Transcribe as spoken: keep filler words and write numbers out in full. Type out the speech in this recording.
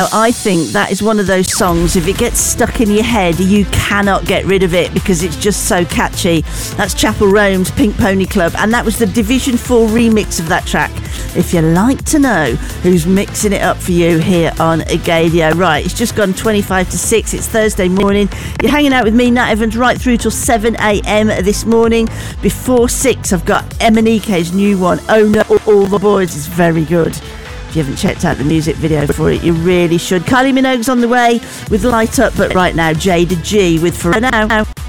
Now, I think that is one of those songs, if it gets stuck in your head, you cannot get rid of it because it's just so catchy. That's Chapel Roan's Pink Pony Club, and that was the Division four remix of that track. If you'd like to know who's mixing it up for you here on Agadio. Right, it's just gone twenty-five to six. It's Thursday morning. You're hanging out with me, Nat Evans, right through till seven a.m. this morning. Before six, I've got Emanike's new one, Oh No, All the Boys. It's very good. If you haven't checked out the music video for it, you really should. Kylie Minogue's on the way with Light Up, but right now, Jada G with For Now.